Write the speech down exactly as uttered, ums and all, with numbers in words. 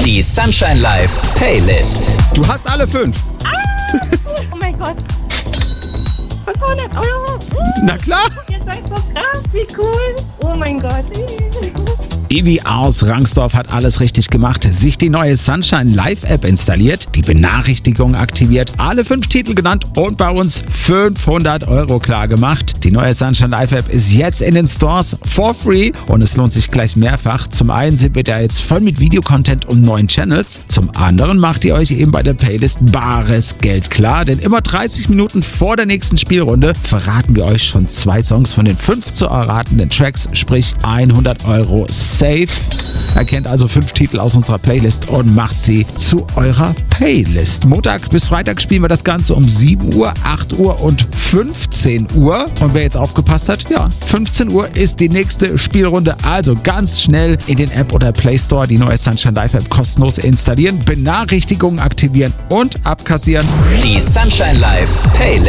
Die Sunshine Live Playlist. Du hast alle fünf. Ah, oh mein Gott. fünfhundert Euro. Na klar. Ihr seid so krass, wie cool. Oh mein Gott. Ivi aus Rangsdorf hat alles richtig gemacht, sich die neue Sunshine Live App installiert, die Benachrichtigung aktiviert, alle fünf Titel genannt und bei uns fünfhundert Euro klar gemacht. Die neue Sunshine Live App ist jetzt in den Stores for free und es lohnt sich gleich mehrfach. Zum einen sind wir da jetzt voll mit Videocontent und neuen Channels, zum anderen macht ihr euch eben bei der Playlist bares Geld klar, denn immer dreißig Minuten vor der nächsten Spielrunde verraten wir euch schon zwei Songs von den fünf zu erratenden Tracks, sprich hundert Euro safe. Erkennt also fünf Titel aus unserer Playlist und macht sie zu eurer Playlist. Montag bis Freitag spielen wir das Ganze um sieben Uhr, acht Uhr und fünfzehn Uhr. Und wer jetzt aufgepasst hat, ja, fünfzehn Uhr ist die nächste Spielrunde. Also ganz schnell in den App oder Play Store die neue Sunshine Live App kostenlos installieren, Benachrichtigungen aktivieren und abkassieren. Die Sunshine Live Playlist.